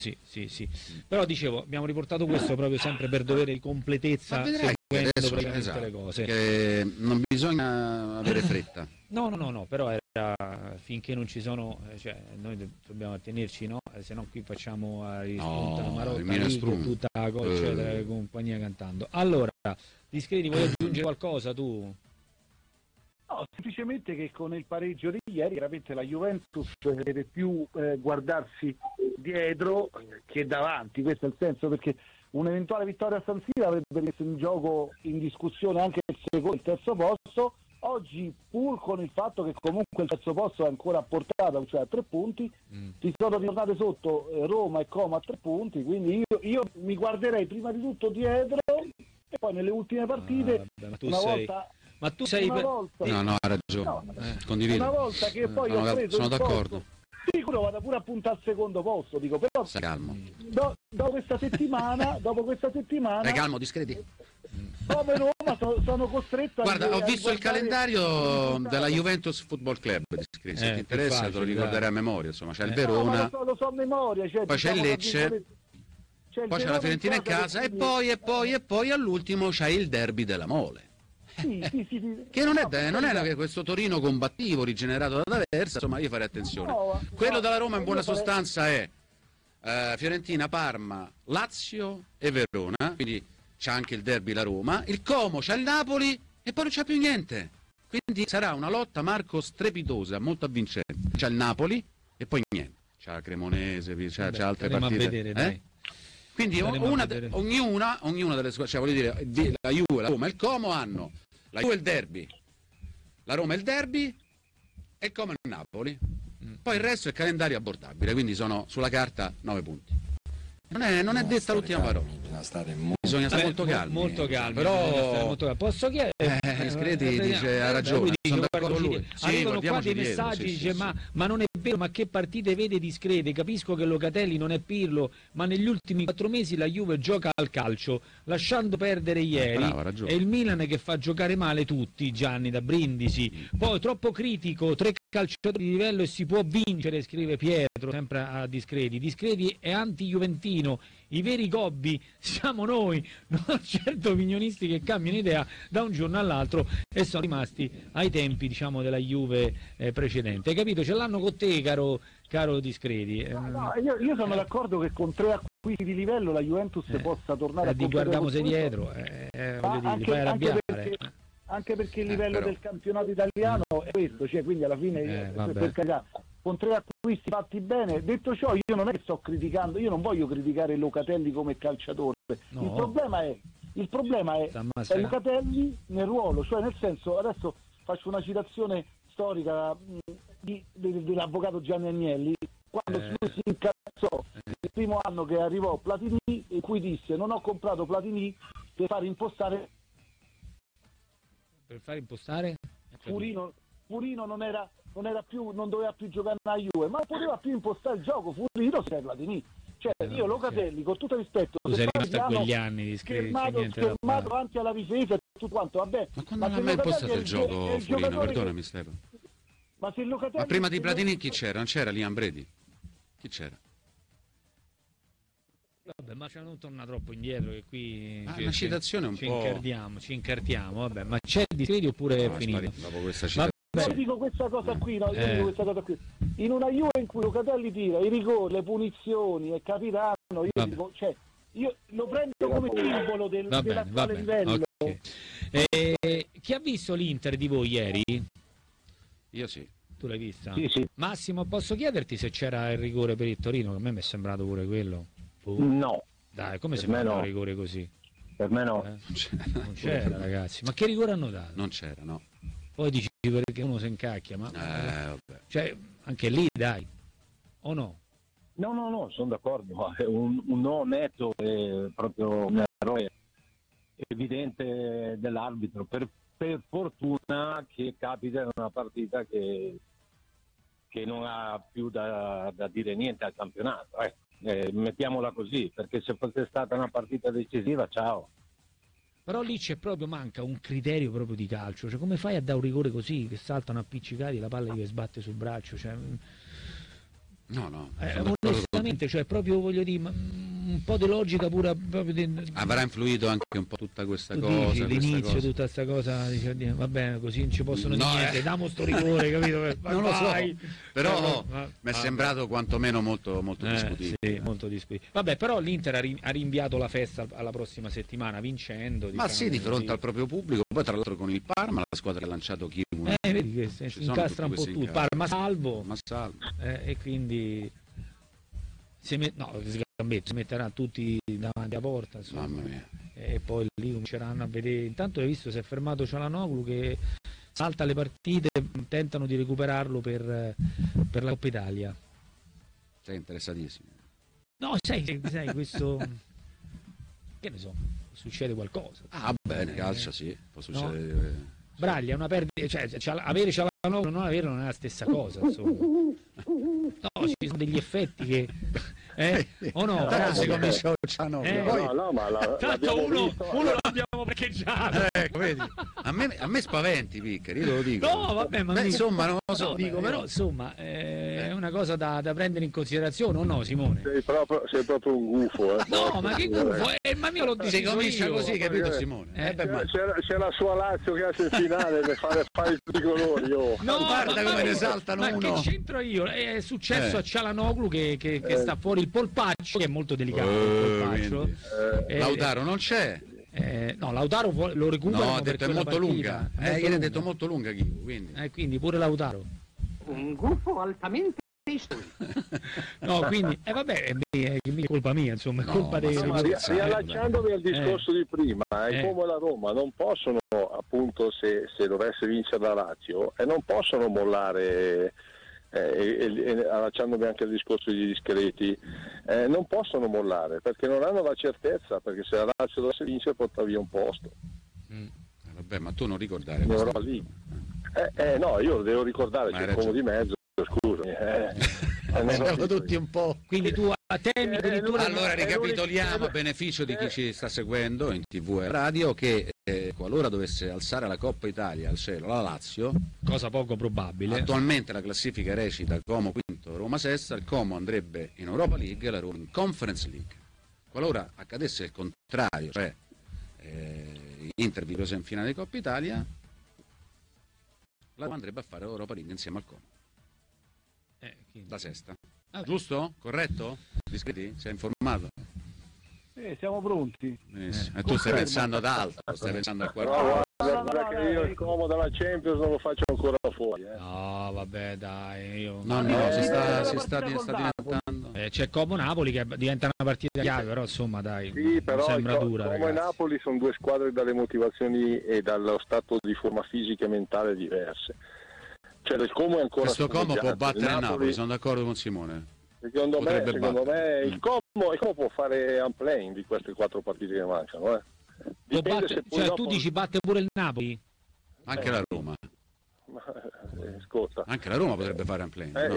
Sì. Però dicevo, abbiamo riportato questo proprio sempre per dovere di completezza, seguendo praticamente le cose. Che non bisogna avere fretta. No, però era finché non ci sono, cioè noi dobbiamo attenerci, no? Se no qui facciamo rispunta Marotta lì, tutta la cosa, eccetera, compagnia cantando. Allora, Discreti, vuoi aggiungere qualcosa tu? No, semplicemente che con il pareggio di ieri veramente la Juventus deve più guardarsi dietro che davanti, questo è il senso, perché un'eventuale vittoria a San Siro avrebbe messo in gioco, in discussione anche il secondo e il terzo posto. Oggi, pur con il fatto che comunque il terzo posto è ancora a portata, cioè a 3 punti, si sono ritornate sotto Roma e Como a 3 punti, quindi io mi guarderei prima di tutto dietro e poi nelle ultime partite Ma tu sei volta, no, ha ragione, condivido. Una volta che poi ho preso sono il d'accordo. posto, sicuro vado pure a puntare al secondo posto, dico, però calmo. Dopo questa settimana calmo, Discreti. Come Roma sono costretto Guarda, ho visto il calendario della Juventus Football Club, Discreti, se ti interessa te lo ricorderai a memoria, insomma c'è il Verona, lo so a memoria, cioè, poi c'è il Lecce, poi c'è la Fiorentina in casa e poi all'ultimo c'è il derby della Mole. Sì. Che non era che questo Torino combattivo rigenerato da D'Aversa, insomma io farei attenzione. Quello della Roma in buona sostanza è Fiorentina, Parma, Lazio e Verona, quindi c'è anche il derby la Roma, il Como, c'è il Napoli e poi non c'è più niente. Quindi sarà una lotta, Marco, strepitosa, molto avvincente. C'è il Napoli e poi niente. C'è la Cremonese, c'è altre partite. A vedere, dai. Quindi ognuna delle squadre, cioè voglio dire, la Juve, la Roma e il Como hanno la Juve il derby, la Roma il derby e il Como il Napoli. Poi il resto è calendario abbordabile, quindi sono sulla carta 9 punti. Non è detta l'ultima parola. Bisogna stare molto calmi. Molto calmi. Però posso chiedere? Discreti dice ha ragione. Sono d'accordo con lui. Arrivano qua dei messaggi, dice ma non è vero, ma che partite vede Discreti? Capisco che Locatelli non è Pirlo, ma negli ultimi 4 mesi la Juve gioca al calcio, lasciando perdere ieri. È il Milan che fa giocare male tutti, Gianni da Brindisi. Poi troppo critico, 3 calciatori di livello e si può vincere, scrive Pietro, sempre a Discreti. Discreti è anti-juventino, i veri gobbi siamo noi, non certo opinionisti che cambiano idea da un giorno all'altro e sono rimasti ai tempi, diciamo, della Juve precedente. Hai capito? Ce l'hanno con te, caro Discreti. No, io sono d'accordo che con 3 acquisti di livello la Juventus possa tornare a guardiamo se dietro, fai arrabbiare. Anche perché il livello del campionato italiano è questo, cioè quindi alla fine per carità, con 3 acquisti fatti bene. Detto ciò, io non è che sto criticando, io non voglio criticare Locatelli come calciatore. No. Il problema è Locatelli nel ruolo, cioè nel senso, adesso faccio una citazione storica dell'avvocato Gianni Agnelli, quando lui si incazzò il primo anno che arrivò Platini, in cui disse: non ho comprato Platini per far impostare Furino non doveva più giocare nella Juve, ma poteva più impostare il gioco. Furino sei Platini, cioè io Locatelli, con tutto il rispetto, tu sei rimasto a quegli anni di schermato davanti alla difesa e tutto quanto, vabbè, ma quando non ha mai impostato il gioco Furino, perdonami Stefano, ma se Locatelli, ma prima di Platini chi c'era? Non c'era Liam Bredi? Chi c'era? Vabbè, ma non torna troppo indietro che qui una citazione un po'. Ci incartiamo, vabbè, ma c'è Discreti oppure è finito? Dopo questa citazione. Io dico questa cosa qui, dico questa cosa qui. In una Juve in cui Locatelli tira i rigori, le punizioni, è capitano, io lo prendo come simbolo dell'attuale livello. Okay. Chi ha visto l'Inter di voi ieri? Io sì. Tu l'hai vista? Sì. Massimo, posso chiederti se c'era il rigore per il Torino? Che a me mi è sembrato pure quello. No. Dai, come si fa un rigore così? Per me no. Non c'era, ragazzi. Ma che rigore hanno dato? Non c'era, no. Poi dici perché uno si incacchia, ma vabbè. Cioè, anche lì, dai. O no? No, sono d'accordo, ma è un no netto, è proprio un errore evidente dell'arbitro. Per fortuna che capita in una partita che non ha più da dire niente al campionato, mettiamola così, perché se fosse stata una partita decisiva, ciao. Però lì manca un criterio proprio di calcio, cioè come fai a dare un rigore così, che saltano appiccicati e la palla gli sbatte sul braccio, cioè No. Onestamente, cioè proprio voglio dire, un po' di logica pura proprio avrà influito anche un po' tutta questa cosa. Dici, l'inizio, tutta questa cosa, dice, va bene, così non ci possono dire niente, diamo sto rigore, capito? Non lo so, però mi è sembrato quantomeno molto discutibile. Sì, molto discutibile. Vabbè, però l'Inter ha rinviato la festa alla prossima settimana, vincendo. Ma sì, di fronte al proprio pubblico, poi tra l'altro con il Parma, la squadra che ha lanciato Chiuno. Vedi che si incastra un po' tutto, Parma salvo. E quindi si metteranno tutti davanti a porta, insomma. Mamma mia. E poi lì cominceranno a vedere. Intanto hai visto, si è fermato Cialanoglu che salta le partite, tentano di recuperarlo per la Coppa Italia. Sei interessatissimo. No, sai questo, che ne so, succede qualcosa. Bene, calcio sì, può succedere. No? Braglia, una perdita, cioè avere Cialanoglu e non averlo non è la stessa cosa, insomma. No, ci sono degli effetti che o no? Si comincia no, ma tanto uno l'abbiamo parcheggiato. Vedi? A me spaventi, Piccari, io te lo dico. No, vabbè, ma insomma, non lo so. Dico, però insomma, è una cosa da prendere in considerazione, o no, Simone? Sei proprio un gufo, No, ma che gufo? Ma io l'ho deciso. Si comincia così, capito, Simone? C'è la sua Lazio che hace il finale per fare tutti i colori. No, guarda come ne saltano uno. Ma che c'entro io? È successo a Cialanoglu che sta fuori il polpaccio, che è molto delicato il polpaccio. Lautaro non c'è. No, Lautaro lo recupera. No, ha detto è molto lunga. Ieri ha detto molto lunga Chico, quindi pure Lautaro. Un gufo altamente no, quindi vabbè, è colpa mia, insomma, è colpa dei. Riallacciandomi al discorso di prima, come la Roma non possono, appunto, se dovesse vincere la Lazio, non possono mollare. Allacciandomi anche al discorso degli discreti, non possono mollare perché non hanno la certezza, perché se la Lazio dovesse vincere porta via un posto. Vabbè, ma tu non ricordare no, io lo devo ricordare, c'è il Como di mezzo, scusami. Siamo tutti un po'. Quindi tu temi addirittura. Allora ricapitoliamo a beneficio di chi ci sta seguendo in TV e radio che qualora dovesse alzare la Coppa Italia al cielo la Lazio, cosa poco probabile, attualmente la classifica recita Como quinto, Roma sesta, il Como andrebbe in Europa League e la Roma in Conference League. Qualora accadesse il contrario, cioè Inter vincesse in finale di Coppa Italia, la Roma andrebbe a fare Europa League insieme al Como. La sesta. Giusto? Corretto? Discreti? Sei informato? Siamo pronti. E tu stai pensando ad altro, stai pensando al quarto. No, guarda che io il Como della Champions non lo faccio ancora fuori. No, vabbè, dai. No, si sta diventando. C'è Como Napoli che diventa una partita chiave, però insomma, dai. Sì, però sembra dura. Como e Napoli sono due squadre dalle motivazioni e dallo stato di forma fisica e mentale diverse. Cioè il Como è ancora. Questo Como può battere il Napoli, sono d'accordo con Simone. Secondo me il Como può fare un playing di queste 4 partite che mancano. Cioè tu dici batte pure il Napoli? Anche la Roma. Ascolta. Anche la Roma potrebbe fare un playing. No?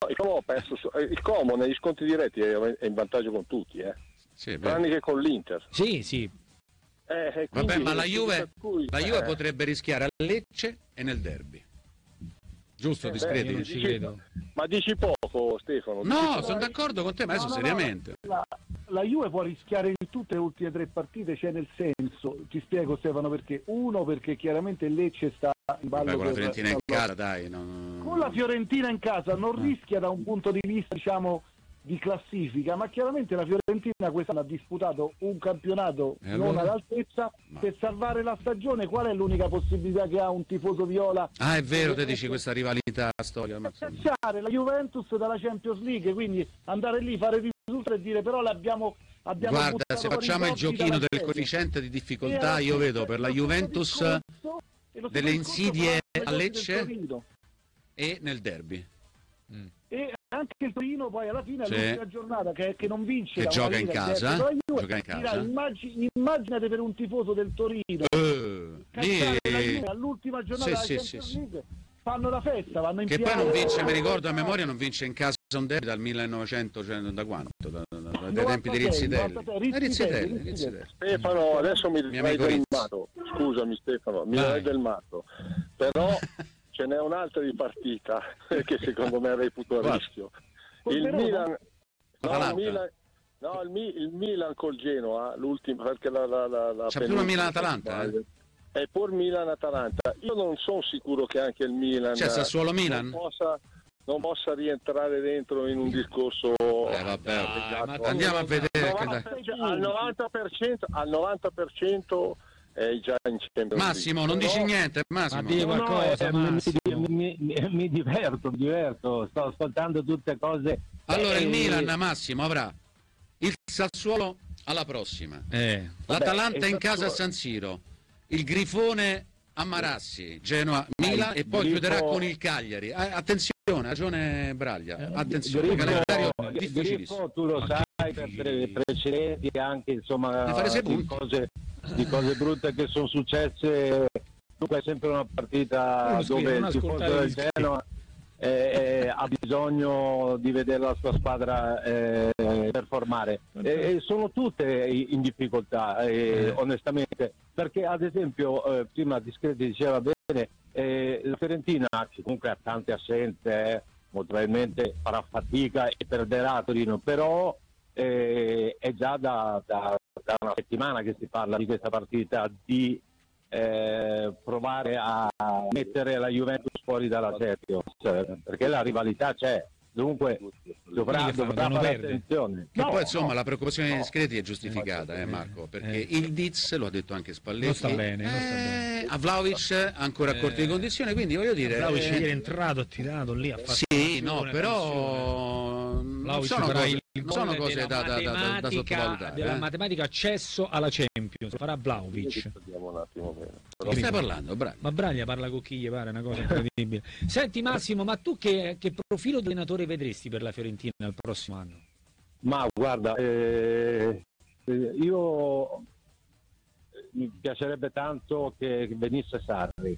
Il Como negli scontri diretti è in vantaggio con tutti, sì, tranne che con l'Inter. Sì. Vabbè, ma la Juve potrebbe rischiare a Lecce e nel derby. Giusto, discreti? Non ci credo. Ma dici poco, Stefano? No, sono d'accordo con te, ma adesso seriamente. La Juve può rischiare in tutte le ultime 3 partite, cioè nel senso, ti spiego Stefano perché. Uno, perché chiaramente il Lecce sta in ballo con la Fiorentina in casa, dai. Con la Fiorentina in casa non rischia da un punto di vista, diciamo, di classifica, ma chiaramente la Fiorentina quest'anno ha disputato un campionato non all'altezza. Per salvare la stagione qual è l'unica possibilità che ha un tifoso viola? È vero, te dici questa rivalità storia, cacciare la Juventus dalla Champions League, quindi andare lì, fare risultati e dire però abbiamo guarda, se facciamo il giochino del coefficiente di difficoltà, io vedo per la Juventus delle insidie a Lecce e nel derby. E anche il Torino poi alla fine all'ultima giornata che non vince, che gioca in casa, immaginate per un tifoso del Torino all'ultima giornata della Champions League, fanno la festa, vanno in che piazza, poi non vince, mi ricordo a memoria, non vince in casa un derby dal 1900, cioè da quanto? Dai tempi di Rizzitelli. Stefano, adesso mi dai del matto, scusami Stefano, mi dai del matto, però ce n'è un'altra di partita che secondo me reputo a rischio. Il Milan, il Milan col Genoa, l'ultimo, perché la c'è prima Milan-Atalanta, e poi Milan-Atalanta. Io non sono sicuro che anche il Milan, cioè Sassuolo-Milan, non possa rientrare dentro in un discorso. Andiamo a vedere al 90% è già in Champions. Massimo, non dici niente, Massimo. Ma dire qualcosa, mi diverto, sto ascoltando tutte cose. Allora il Milan, Massimo, avrà il Sassuolo alla prossima, l'Atalanta in casa a San Siro, il Grifone a Marassi, Genoa, Milan e poi chiuderà con il Cagliari. Attenzione, ragione Braglia, attenzione, il calendario difficilissimo. Tu lo sai per precedenti anche, insomma, di cose brutte che sono successe. Dunque è sempre una partita dove il tifoso del Genoa ha bisogno di vedere la sua squadra performare, e sono tutte in difficoltà, onestamente, perché ad esempio prima Discreti diceva bene, la Fiorentina, che comunque ha tante assenze, molto probabilmente farà fatica e perderà a Torino, però è già da una settimana che si parla di questa partita, di provare a mettere la Juventus fuori dalla Serie, perché la rivalità c'è, dunque dovrà fare attenzione. Che poi insomma la preoccupazione dei Discreti è giustificata, Marco, perché il Diz, lo ha detto anche Spalletti, non sta bene. A Vlahovic ancora a corte di condizioni, quindi voglio dire, Vlahovic ieri è entrato, ha tirato lì, ha fatto però non sono cose da sottovalutare. Della matematica accesso alla Champions farà Vlahovic. Che stai parlando, Braglia? Ma Braglia parla con chi gli pare, una cosa incredibile. Senti Massimo, ma tu che profilo di allenatore vedresti per la Fiorentina nel prossimo anno? Ma guarda, io mi piacerebbe tanto che venisse Sarri,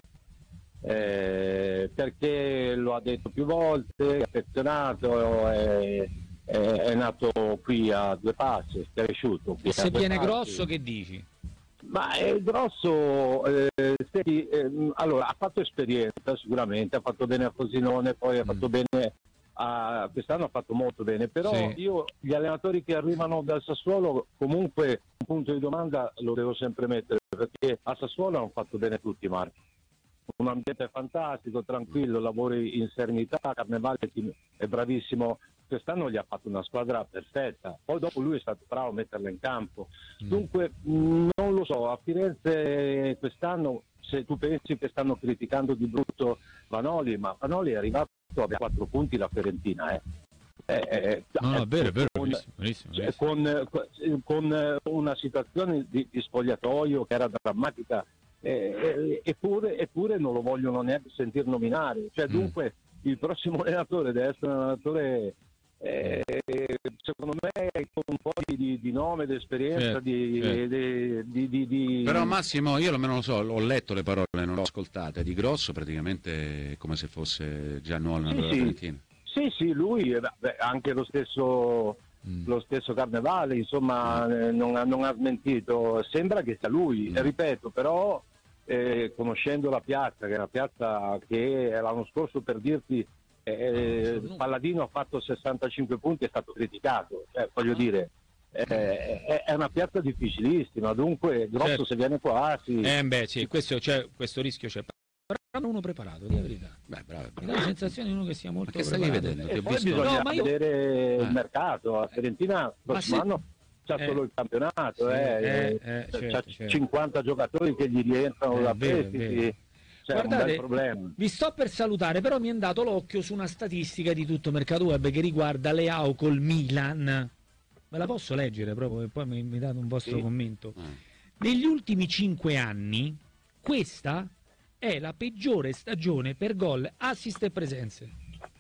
perché lo ha detto più volte, è affezionato, è nato qui a due passi, è cresciuto qui. E se viene grosso, che dici? Ma è grosso, allora ha fatto esperienza sicuramente, ha fatto bene a Frosinone, poi ha fatto bene quest'anno, ha fatto molto bene, però io gli allenatori che arrivano dal Sassuolo comunque un punto di domanda lo devo sempre mettere, perché a Sassuolo hanno fatto bene tutti, Marco. Un ambiente fantastico, tranquillo, lavori in serenità, Carnevale è bravissimo, quest'anno gli ha fatto una squadra perfetta, poi dopo lui è stato bravo a metterla in campo. Dunque non lo so, a Firenze quest'anno, se tu pensi che stanno criticando di brutto Vanoli, ma Vanoli è arrivato a 4 punti la Fiorentina, è vero, benissimo. Con una situazione di spogliatoio che era drammatica, eppure non lo vogliono neanche sentir nominare, cioè dunque il prossimo allenatore deve essere un allenatore secondo me con un po' di nome, di esperienza, Però Massimo, io almeno lo so, ho letto le parole, non l'ho ascoltate, di Grosso praticamente come se fosse già nuovo allenatore della Fiorentina. Sì, lui anche lo stesso Carnevale, insomma, non ha smentito, sembra che sia lui, ripeto, però conoscendo la piazza, che è una piazza che l'anno scorso, per dirti, Palladino ha fatto 65 punti, è stato criticato, voglio dire, è una piazza difficilissima, dunque Grosso se viene qua questo rischio c'è. Però uno preparato, di verità. Bravo. Mi dà la sensazione di uno che sia molto preparato. Stai vedendo? E poi bisogna vedere il mercato. La Fiorentina il prossimo anno c'ha solo il campionato, c'ha 50 giocatori che gli rientrano da prestiti. Guardate, vi sto per salutare, però mi è andato l'occhio su una statistica di Tutto Mercato Web che riguarda Leao col Milan. Ve la posso leggere proprio e poi mi date un vostro commento. Negli ultimi 5 anni questa è la peggiore stagione per gol, assist e presenze.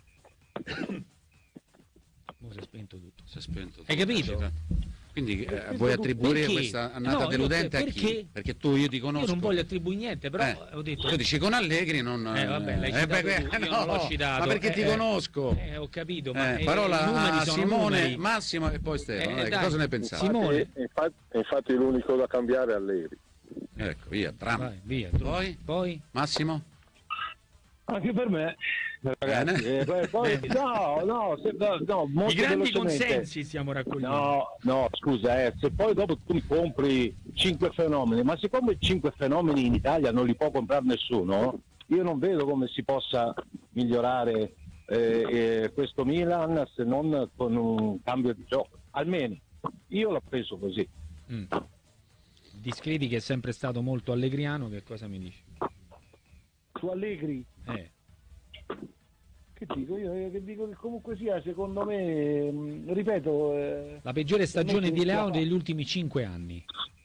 Si è spento tutto. Hai capito? Quindi vuoi attribuire questa annata deludente a chi? Perché io ti conosco. Io non voglio attribuire niente, però ho detto. Tu dici con Allegri non. Vabbè, non l'ho citato. Ma perché ti conosco? Ho capito. Ma parola a Simone, numeri. Massimo e poi Stefano. Cosa ne pensate? Simone. Infatti l'unico da cambiare è Allegri. Ecco, via, Vai, via. Poi? Massimo? Anche per me, ragazzi. Poi, no, i grandi consensi stiamo raccogliendo. No, scusa, se poi dopo tu compri 5 fenomeni, ma se compri 5 fenomeni in Italia non li può comprare nessuno, io non vedo come si possa migliorare questo Milan se non con un cambio di gioco. Almeno io l'ho preso così. Discreti, che è sempre stato molto allegriano, che cosa mi dici? Su Allegri? Che dico io? Che dico che comunque sia, secondo me, ripeto... la peggiore stagione di Leao degli ultimi 5 anni.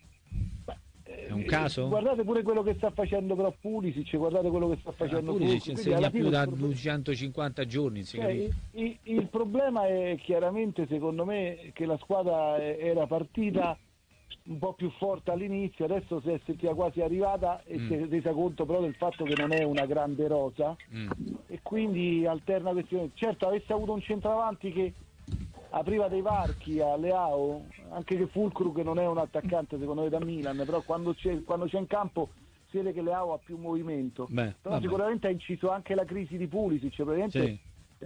È un caso? Guardate pure quello che sta facendo però Pulisic, guardate quello che sta facendo Pulisic, insegna più da 250 giorni. Il problema è chiaramente, secondo me, che la squadra era partita un po' più forte all'inizio, adesso si è sentita quasi arrivata e si è resa conto però del fatto che non è una grande rosa e quindi alterna questione. Certo, avesse avuto un centravanti che apriva dei varchi a Leao, anche che Fulcru, che non è un attaccante secondo me da Milan, però quando c'è in campo si vede che Leao ha più movimento. Però sicuramente ha inciso anche la crisi di Pulisic, praticamente sì.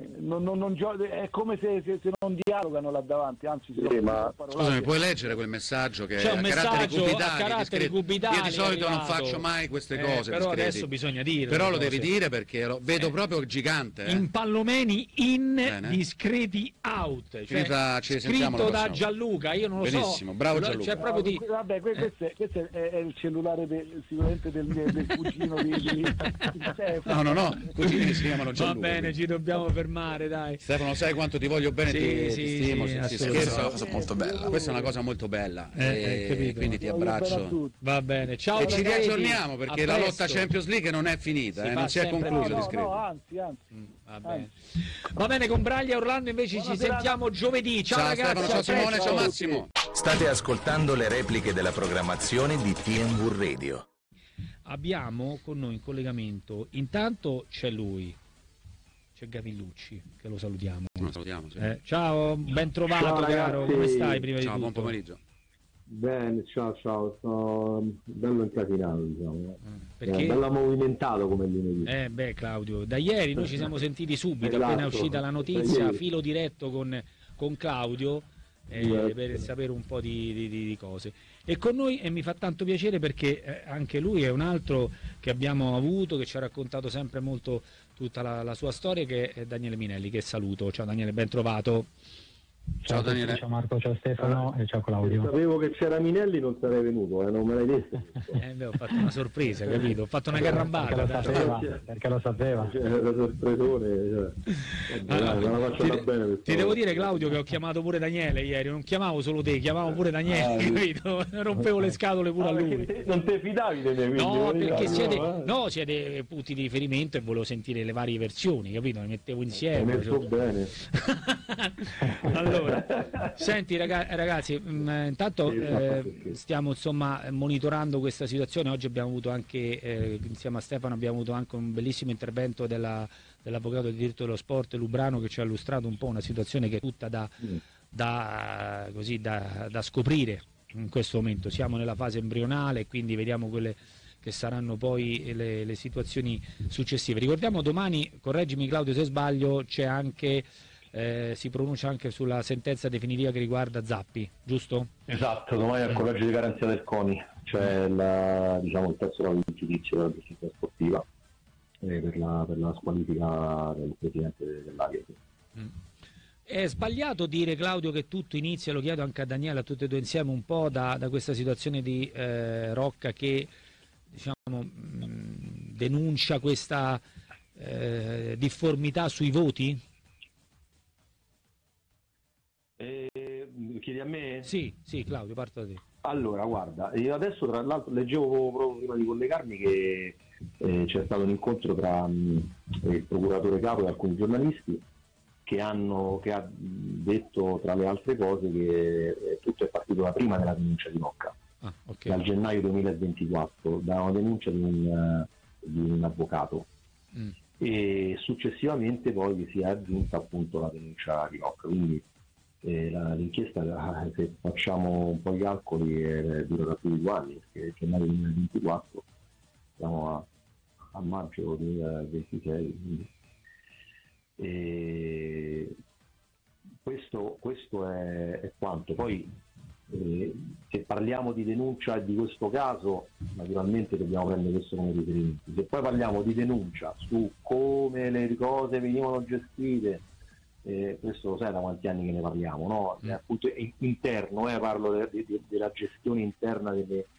È come se non dialogano là davanti, anzi scusami, puoi leggere quel messaggio che c'è un messaggio a caratteri cubitali. Io di solito non faccio mai queste cose, però adesso bisogna dire, però lo devi dire perché lo vedo proprio gigante. Impallomeni in, discreti out, cioè, scritto da Gianluca, io non lo so. Benissimo, bravo Gianluca. Cioè, proprio vabbè, questo è il cellulare sicuramente del cugino di no, cugini si chiamano Gianluca. Va bene, ci dobbiamo fermare, dai. Stefano, sai quanto ti voglio bene, ti stimo, si scherza, è una cosa molto bella. Questa è una cosa molto bella, e quindi ti abbraccio. Va bene, ciao. E ci riaggiorniamo perché la lotta Champions League non è finita, non si è conclusa. Anzi. Va bene, con Braglia e Orlando invece ci sentiamo giovedì. Ciao ragazzi, Stefano, ciao Simone, ciao Massimo. State ascoltando le repliche della programmazione di TNV Radio. Abbiamo con noi in collegamento, intanto c'è lui, c'è Gavillucci, che lo salutiamo. Sì. Ciao, ben trovato, caro. Come stai prima di tutto? Buon pomeriggio. Bene, ciao, sto bello incasinato, diciamo. Perché? Bello movimentato come lunedì. Claudio, da ieri noi ci siamo sentiti subito, appena è uscita la notizia, filo diretto con Claudio, per sapere un po' di cose. E con noi, e mi fa tanto piacere perché anche lui è un altro che abbiamo avuto, che ci ha raccontato sempre molto tutta la sua storia, che è Daniele Minelli, che saluto. Ciao Daniele, ben trovato. Ciao Daniele. Ciao Marco, ciao Stefano e ciao Claudio. Sapevo che c'era Minelli, non sarei venuto, non me l'hai detto. Ho fatto una sorpresa, capito? Ho fatto una carrambata. Perché lo sapeva. Era sorpresone. Ti devo dire, Claudio, che ho chiamato pure Daniele ieri, non chiamavo solo te, chiamavo pure Daniele, capito? Rompevo le scatole pure a lui. Non ti fidavi di me? No, perché siete punti di riferimento e volevo sentire le varie versioni, capito? Le mettevo insieme. Bene. Allora, senti ragazzi, intanto stiamo insomma monitorando questa situazione. Oggi abbiamo avuto anche, insieme a Stefano, abbiamo avuto anche un bellissimo intervento dell'avvocato di diritto dello sport Lubrano, che ci ha illustrato un po' una situazione che è tutta da scoprire in questo momento. Siamo nella fase embrionale, quindi vediamo quelle che saranno poi le situazioni successive. Ricordiamo domani, correggimi Claudio se sbaglio, c'è anche... si pronuncia anche sulla sentenza definitiva che riguarda Zappi, giusto? Esatto, domani al collegio di garanzia del CONI c'è il terzo grado di giudizio della giustizia sportiva per la squalifica del presidente dell'AIA. È sbagliato dire, Claudio, che tutto inizia, lo chiedo anche a Daniele, a tutti e due insieme, un po' da questa situazione di Rocca che denuncia questa difformità sui voti? Chiedi a me? Sì, Claudio, parto da te. Allora, guarda, io adesso tra l'altro leggevo proprio prima di collegarmi che c'è stato un incontro tra il procuratore capo e alcuni giornalisti che ha detto, tra le altre cose, che tutto è partito da prima della denuncia di Rocca, dal gennaio 2024, da una denuncia di un avvocato. E successivamente poi si è aggiunta appunto la denuncia di Rocca, quindi l'inchiesta, se facciamo un po' i calcoli, durerà più di 2 anni, perché gennaio 2024 siamo a maggio 2026. Quindi. E questo è quanto. Poi se parliamo di denuncia di questo caso, naturalmente dobbiamo prendere questo come riferimento. Se poi parliamo di denuncia su come le cose venivano gestite, questo lo sai da quanti anni che ne parliamo, no? Appunto interno, parlo della gestione interna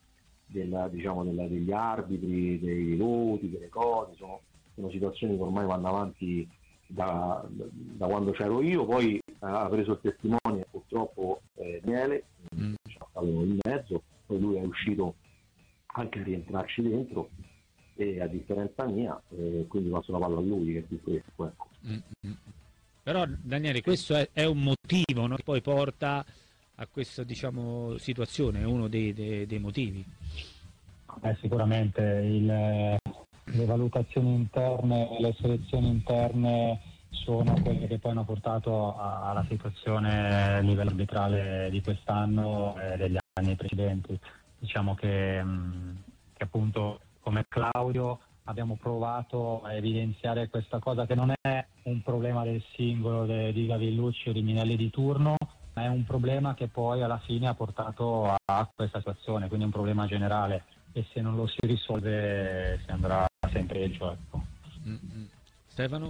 degli arbitri, dei voti, delle cose, sono situazioni che ormai vanno avanti da quando c'ero io. Poi ha preso il testimone purtroppo Miele, avevo in mezzo, poi lui è uscito anche a rientrarci dentro, e a differenza mia, quindi passo la palla a lui, che è di questo, ecco. Però Daniele, questo è un motivo, no? Che poi porta a questa, diciamo, situazione, è uno dei motivi. Sicuramente le valutazioni interne, le selezioni interne sono quelle che poi hanno portato alla situazione a livello arbitrale di quest'anno e degli anni precedenti. Diciamo che appunto come Claudio abbiamo provato a evidenziare questa cosa, che non è un problema del singolo di Gavillucci o di Minelli di turno, ma è un problema che poi alla fine ha portato a questa situazione, quindi è un problema generale, e se non lo si risolve si andrà sempre peggio, ecco. Stefano?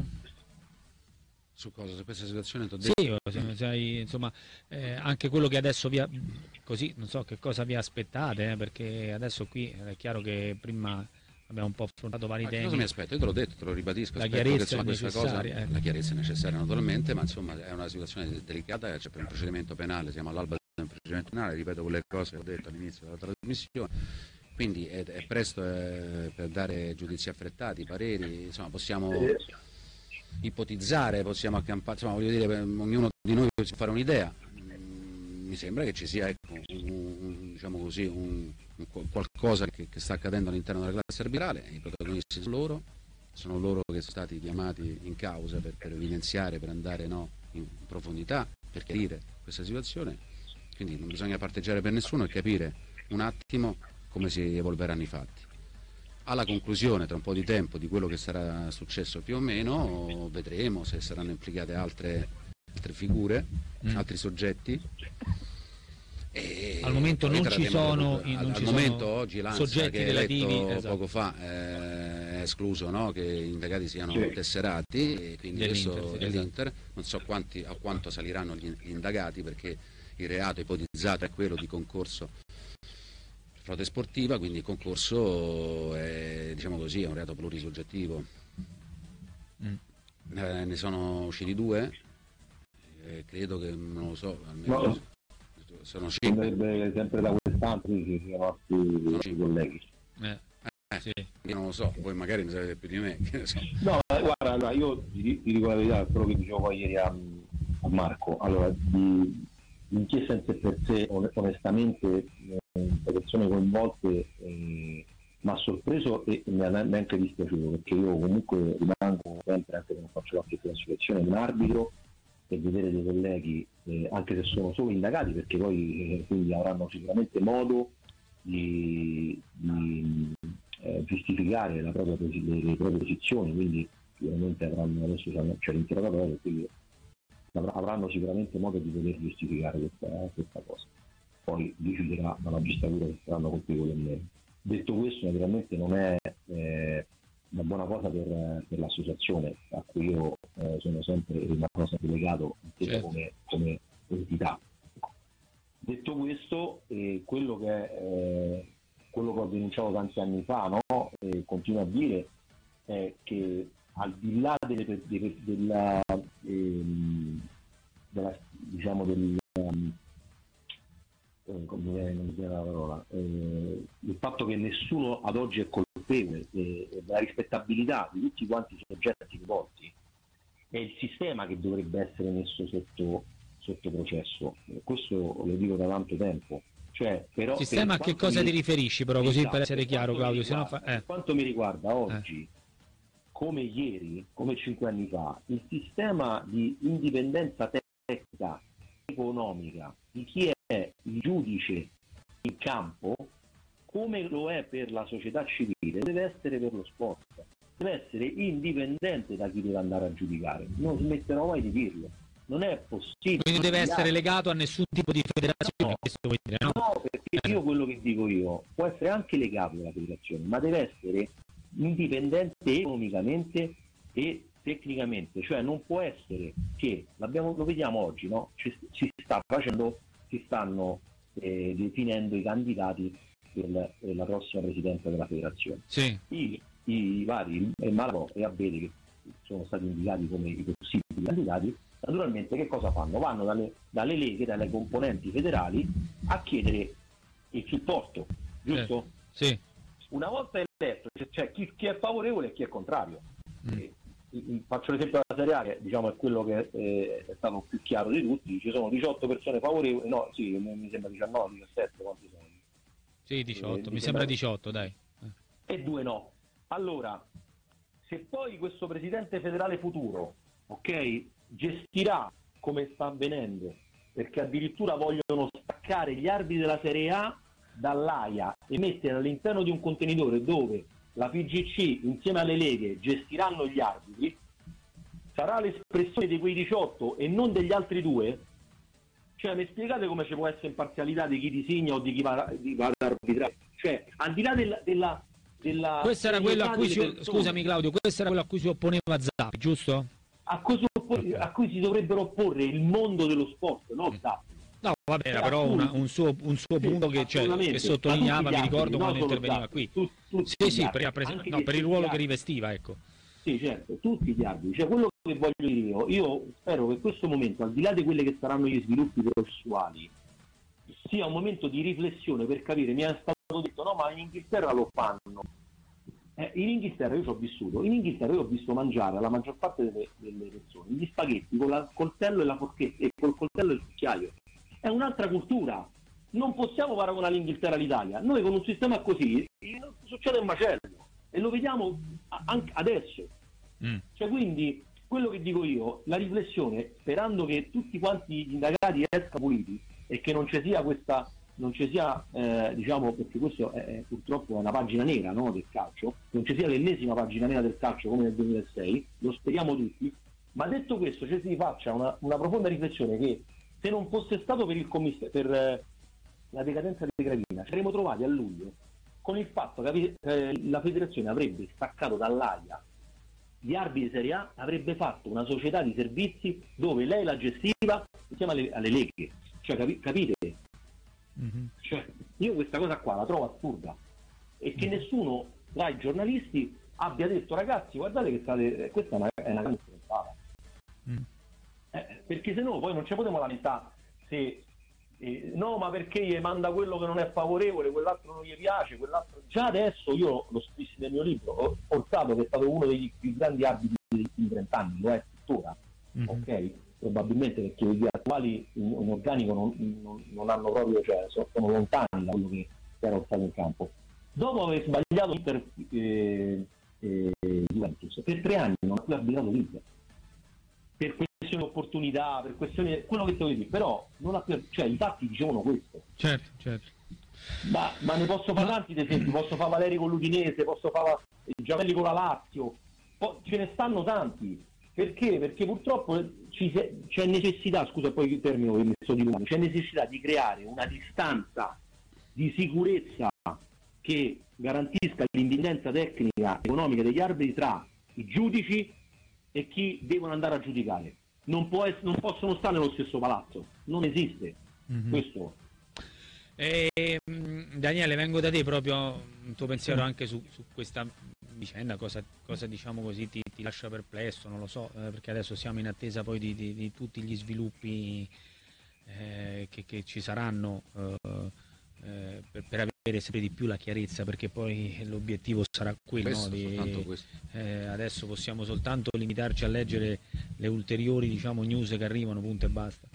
Su cosa? Su questa situazione? Sì, insomma, anche quello che adesso così, non so che cosa vi aspettate, perché adesso qui è chiaro che prima abbiamo un po' affrontato vari temi. Cosa mi aspetto? Io te l'ho detto, te lo ribadisco. La chiarezza è necessaria. La chiarezza è necessaria naturalmente, ma insomma è una situazione delicata, c'è per un procedimento penale, siamo all'alba del procedimento penale, ripeto quelle cose che ho detto all'inizio della trasmissione, quindi è presto per dare giudizi affrettati, pareri, insomma possiamo ipotizzare, possiamo accampare, insomma voglio dire, ognuno di noi può fare un'idea. Mi sembra che ci sia, ecco, diciamo così, qualcosa che sta accadendo all'interno della classe arbitrale. I protagonisti sono loro che sono stati chiamati in causa per evidenziare, per andare in profondità, per chiarire questa situazione. Quindi non bisogna parteggiare per nessuno e capire un attimo come si evolveranno i fatti. Alla conclusione, tra un po' di tempo, di quello che sarà successo più o meno, vedremo se saranno implicate altre figure, altri soggetti. Al momento non ci sono oggi l'ANSA, che hai letto poco fa, è escluso, no? Che gli indagati siano tesserati, e quindi dell'Inter. Non so a quanto saliranno gli indagati, perché il reato ipotizzato è quello di concorso per frode sportiva, quindi il concorso è, diciamo così, è un reato plurisoggettivo. Ne sono usciti 2, credo che, non lo so, almeno sono 5. Sempre da quest'anno ci siano altri colleghi. Sì. Io non lo so, voi magari ne sapete più di me. So. No, guarda, io ti dico la verità, quello che dicevo poi ieri a Marco. Allora, l'inchiesta in sé per sé, onestamente, le persone coinvolte mi ha sorpreso e mi ha anche dispiaciuto, perché io comunque rimango sempre, anche se non faccio parte della situazione, un arbitro, e vedere dei colleghi, anche se sono solo indagati, perché poi quindi avranno sicuramente modo di giustificare le proprie posizioni, quindi sicuramente avranno, adesso c'è l'interrogatorio, quindi avranno sicuramente modo di poter giustificare questa cosa. Poi deciderà la magistratura che saranno colpevoli o meno. Detto questo, naturalmente non è una buona cosa per l'associazione, a cui io sono sempre legato, certo, come entità. Detto questo, quello che ho denunciato tanti anni fa, no? E continuo a dire, è che al di là il fatto che nessuno ad oggi è colpevole, della rispettabilità di tutti quanti i soggetti rivolti, è il sistema che dovrebbe essere messo sotto processo. Questo lo dico da tanto tempo. Cioè, però, sistema a che cosa ti riferisci, però, così, esatto, per essere chiaro, Claudio? Per quanto mi riguarda oggi, come ieri, come 5 anni fa, il sistema di indipendenza tecnica, economica di chi è il giudice in campo, come lo è per la società civile, deve essere per lo sport. deve essere indipendente da chi deve andare a giudicare, non smetterò mai di dirlo. Non è possibile. Quindi deve essere legato a nessun tipo di federazione, questo vuoi dire, no? No, perché io quello che dico io può essere anche legato alla federazione, ma deve essere indipendente economicamente e tecnicamente, cioè non può essere che lo vediamo oggi, no? Si stanno definendo i candidati per la prossima presidenza della federazione. Sì. I vari Malagò e Abete, che sono stati indicati come i possibili candidati, naturalmente che cosa fanno? Vanno dalle leghe, dalle componenti federali a chiedere il supporto, giusto? Sì. Una volta eletto, cioè chi è favorevole e chi è contrario. Faccio l'esempio della Serie A, che diciamo è quello che è stato più chiaro di tutti. Ci sono 18 persone favorevoli, no, sì, mi sembra 19, 17, quanti sono? Sì, 18, mi sembra 18, dai. E 2 no. Allora, se poi questo presidente federale futuro, ok, gestirà come sta avvenendo, perché addirittura vogliono staccare gli arbitri della Serie A dall'AIA e mettere all'interno di un contenitore dove la FIGC insieme alle leghe gestiranno gli arbitri, sarà l'espressione di quei 18 e non degli altri 2? Cioè, mi spiegate come ci può essere imparzialità di chi designa o di chi va ad arbitrare? Cioè, al di là della questa era quella a cui scusami Claudio, questa era quella a cui si opponeva Zappi, giusto? A cui si dovrebbero opporre il mondo dello sport, no Zappi. No, vabbè, era però un suo punto che sottolineava, mi ricordo quando interveniva qui. Sì, per il ruolo che rivestiva, ecco. Sì, certo, tutti gli arbitri. Cioè, quello che voglio dire io spero che questo momento, al di là di quelli che saranno gli sviluppi processuali, sia un momento di riflessione per capire. Mi è stato detto, no, ma in Inghilterra lo fanno. In Inghilterra io ci ho vissuto, in Inghilterra io ho visto mangiare alla maggior parte delle persone gli spaghetti con il coltello e la forchetta e col coltello e il cucchiaio. È un'altra cultura, non possiamo paragonare l'Inghilterra all'Italia. Noi con un sistema così succede un macello e lo vediamo anche adesso. Cioè, quindi quello che dico io, la riflessione, sperando che tutti quanti gli indagati escano puliti e che non ci sia diciamo, perché questo è purtroppo una pagina nera, no, del calcio, non ci sia l'ennesima pagina nera del calcio come nel 2006, lo speriamo tutti, ma detto questo ci si faccia una profonda riflessione che se non fosse stato per la decadenza di Gravina, ci saremmo trovati a luglio con il fatto che la federazione avrebbe staccato dall'AIA gli arbitri Serie A, avrebbe fatto una società di servizi dove lei la gestiva insieme alle leghe. Cioè, capite? Cioè, io questa cosa qua la trovo assurda, e che nessuno tra i giornalisti abbia detto, ragazzi, guardate che questa è una grande stronzata. Perché se no poi non ci potremo lamentare se no, ma perché gli manda quello che non è favorevole, quell'altro non gli piace, quell'altro. Già adesso io lo scrissi nel mio libro, Orsato, che è stato uno dei più grandi arbitri degli ultimi 30 anni, lo è tuttora, ok? Probabilmente perché gli attuali in organico non hanno proprio, cioè sono lontani da quello che era Orsato in campo. Dopo aver sbagliato Juventus, per 3 anni non ha più arbitrato l'Inter, per questioni di opportunità, per questioni, quello che devo dire, però non ha più, cioè i fatti dicevano questo. Certo. Ma ne posso fare tanti ad esempio, posso fare Valeri con l'Udinese, posso fare Giamelli con la Lazio, ce ne stanno tanti. Perché? Perché purtroppo c'è necessità, scusa poi il termine che mi sto divulgando, c'è necessità di creare una distanza di sicurezza che garantisca l'indipendenza tecnica e economica degli arbitri tra i giudici e chi devono andare a giudicare. Non possono stare nello stesso palazzo, non esiste. Questo. Daniele, vengo da te proprio un tuo pensiero anche su questa vicenda, cosa diciamo così ti lascia perplesso, non lo so, perché adesso siamo in attesa poi di tutti gli sviluppi che ci saranno per avere sempre di più la chiarezza, perché poi l'obiettivo sarà quello, no? Adesso possiamo soltanto limitarci a leggere le ulteriori, diciamo, news che arrivano, punto e basta.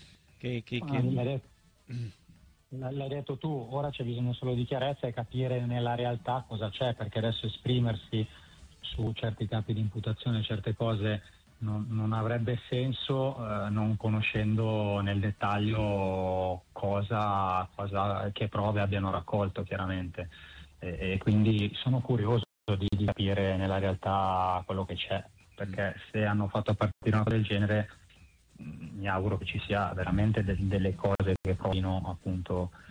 L'hai detto tu, ora c'è bisogno solo di chiarezza e capire nella realtà cosa c'è, perché adesso esprimersi su certi capi di imputazione, certe cose non avrebbe senso non conoscendo nel dettaglio cosa che prove abbiano raccolto, chiaramente, e quindi sono curioso di capire nella realtà quello che c'è, perché se hanno fatto partire una cosa del genere mi auguro che ci sia veramente delle cose che provino appunto